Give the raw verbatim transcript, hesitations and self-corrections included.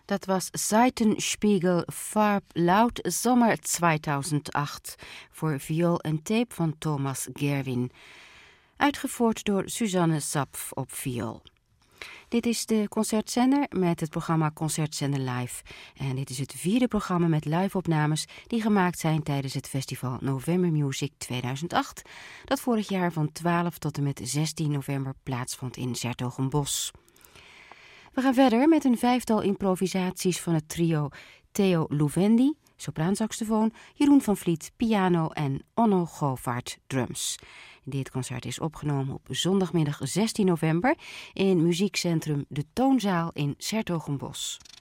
Dat was Seitenspiegel Farblaut Sommer tweeduizend-acht voor viool en tape van Thomas Gerwin. Uitgevoerd door Suzanne Zapf op viool. Dit is de Concertzender met het programma Concertzender Live. En dit is het vierde programma met live-opnames die gemaakt zijn tijdens het festival November Music tweeduizend acht, dat vorig jaar van twaalf tot en met zestien november plaatsvond in 's-Hertogenbosch. We gaan verder met een vijftal improvisaties van het trio Theo Louvendi, sopraansaxofoon, Jeroen van Vliet, piano en Onno Govaert, drums. Dit concert is opgenomen op zondagmiddag zestien november in muziekcentrum De Toonzaal in 's-Hertogenbosch.